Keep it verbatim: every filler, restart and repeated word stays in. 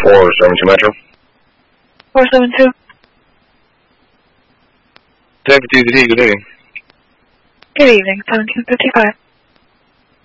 four seven two Metro. four seven two. Deputy Z, good evening. Good evening, seventeen fifty-five.